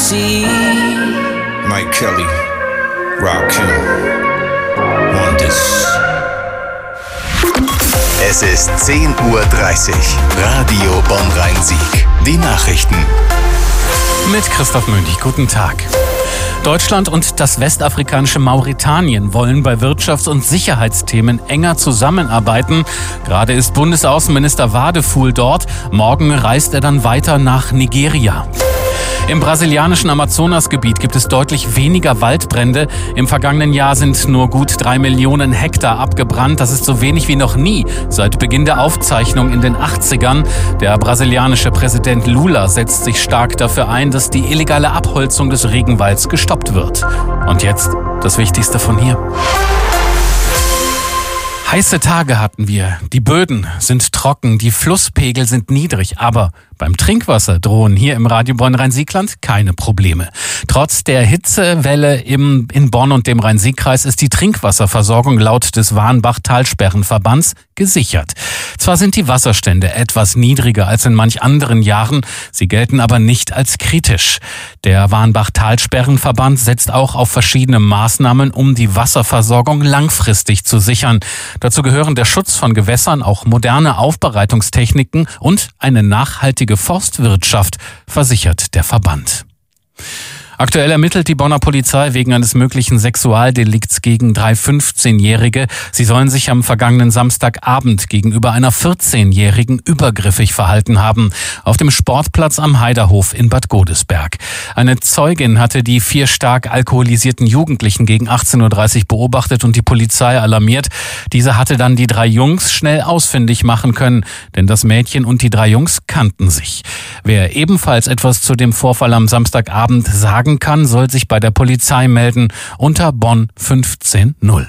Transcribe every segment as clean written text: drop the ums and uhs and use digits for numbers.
see. Mike Kelly, Rakim, Wonders. Es ist 10:30 Uhr. Radio Bonn-Rhein-Sieg. Die Nachrichten. Mit Christoph Mündig. Guten Tag. Deutschland und das westafrikanische Mauretanien wollen bei Wirtschafts- und Sicherheitsthemen enger zusammenarbeiten. Gerade ist Bundesaußenminister Wadefuhl dort. Morgen reist er dann weiter nach Nigeria. Im brasilianischen Amazonasgebiet gibt es deutlich weniger Waldbrände. Im vergangenen Jahr sind nur gut 3 Millionen Hektar abgebrannt. Das ist so wenig wie noch nie seit Beginn der Aufzeichnung in den 80ern. Der brasilianische Präsident Lula setzt sich stark dafür ein, dass die illegale Abholzung des Regenwalds gestoppt wird. Und jetzt das Wichtigste von hier. Heiße Tage hatten wir. Die Böden sind trocken, die Flusspegel sind niedrig, aber beim Trinkwasser drohen hier im Radio Bonn-Rhein-Sieg-Land keine Probleme. Trotz der Hitzewelle in Bonn und dem Rhein-Sieg-Kreis ist die Trinkwasserversorgung laut des Warnbach-Talsperrenverbands gesichert. Zwar sind die Wasserstände etwas niedriger als in manch anderen Jahren, sie gelten aber nicht als kritisch. Der Warnbach-Talsperrenverband setzt auch auf verschiedene Maßnahmen, um die Wasserversorgung langfristig zu sichern. Dazu gehören der Schutz von Gewässern, auch moderne Aufbereitungstechniken und eine nachhaltige Forstwirtschaft, versichert der Verband. Aktuell ermittelt die Bonner Polizei wegen eines möglichen Sexualdelikts gegen 3 15-Jährige. Sie sollen sich am vergangenen Samstagabend gegenüber einer 14-Jährigen übergriffig verhalten haben. Auf dem Sportplatz am Heiderhof in Bad Godesberg. Eine Zeugin hatte die 4 stark alkoholisierten Jugendlichen gegen 18:30 Uhr beobachtet und die Polizei alarmiert. Diese hatte dann die 3 Jungs schnell ausfindig machen können, denn das Mädchen und die 3 Jungs kannten sich. Wer ebenfalls etwas zu dem Vorfall am Samstagabend sagen kann, soll sich bei der Polizei melden unter Bonn 150.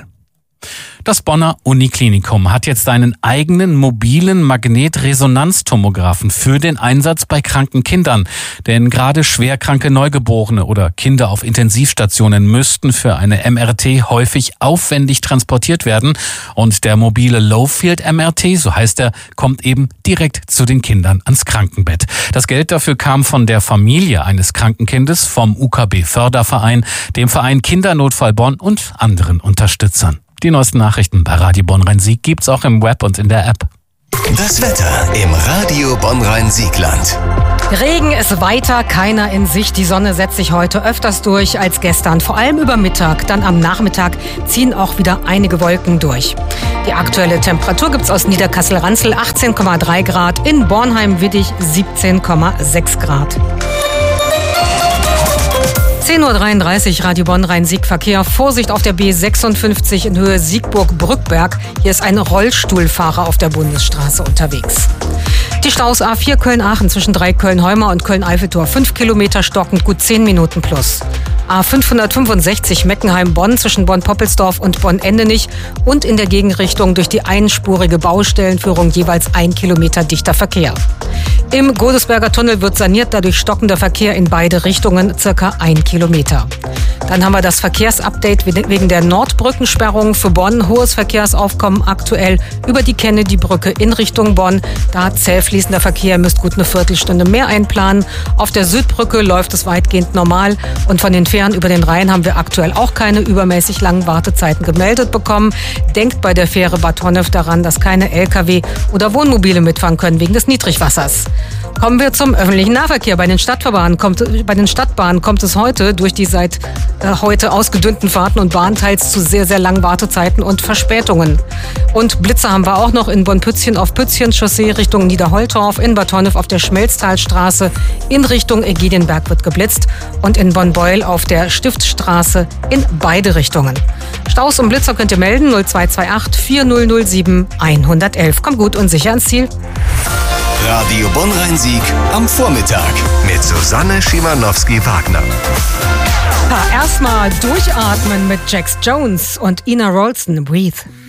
Das Bonner Uniklinikum hat jetzt einen eigenen mobilen Magnetresonanztomographen für den Einsatz bei kranken Kindern. Denn gerade schwerkranke Neugeborene oder Kinder auf Intensivstationen müssten für eine MRT häufig aufwendig transportiert werden. Und der mobile Low-Field-MRT, so heißt er, kommt eben direkt zu den Kindern ans Krankenbett. Das Geld dafür kam von der Familie eines kranken Kindes, vom UKB-Förderverein, dem Verein Kindernotfall Bonn und anderen Unterstützern. Die neuesten Nachrichten bei Radio Bonn-Rhein-Sieg gibt's auch im Web und in der App. Das Wetter im Radio Bonn-Rhein-Sieg-Land. Regen ist weiter, keiner in Sicht. Die Sonne setzt sich heute öfters durch als gestern, vor allem über Mittag. Dann am Nachmittag ziehen auch wieder einige Wolken durch. Die aktuelle Temperatur gibt's aus Niederkassel-Ranzel 18,3 Grad, in Bornheim-Widdig 17,6 Grad. 10:33 Uhr, Radio Bonn-Rhein-Sieg Verkehr. Vorsicht auf der B56 in Höhe Siegburg-Brückberg. Hier ist ein Rollstuhlfahrer auf der Bundesstraße unterwegs. Die Staus A4 Köln-Aachen zwischen Köln-Heuma und Köln-Eiffeltor. 5 Kilometer stockend, gut 10 Minuten plus. A565 Meckenheim-Bonn zwischen Bonn-Poppelsdorf und Bonn-Endenich und in der Gegenrichtung durch die einspurige Baustellenführung jeweils 1 Kilometer dichter Verkehr. Im Godesberger Tunnel wird saniert, dadurch stockender Verkehr in beide Richtungen, circa 1 Kilometer. Dann haben wir das Verkehrsupdate wegen der Nordbrückensperrung für Bonn. Hohes Verkehrsaufkommen aktuell über die Kennedy-Brücke in Richtung Bonn. Da zäh fließender Verkehr, müsst gut eine Viertelstunde mehr einplanen. Auf der Südbrücke läuft es weitgehend normal. Und von den Fähren über den Rhein haben wir aktuell auch keine übermäßig langen Wartezeiten gemeldet bekommen. Denkt bei der Fähre Bad Honnef daran, dass keine Lkw oder Wohnmobile mitfahren können wegen des Niedrigwassers. Kommen wir zum öffentlichen Nahverkehr. Bei den Stadtbahnen kommt es heute durch die seit heute ausgedünnten Fahrten und Bahnteils zu sehr, sehr langen Wartezeiten und Verspätungen. Und Blitze haben wir auch noch in Bonn-Pützchen auf Pützchen-Chaussee Richtung Niederholtorf, in Bad Honnef auf der Schmelztalstraße in Richtung Egedienberg wird geblitzt und in Bonn-Beuel auf der Stiftsstraße in beide Richtungen. Staus und Blitzer könnt ihr melden 0228 4007 111. Kommt gut und sicher ans Ziel. Radio Bonn-Rhein-Sieg am Vormittag mit Susanne Schimanowski-Wagner. Erstmal durchatmen mit Jax Jones und Ina Rolston. Breathe.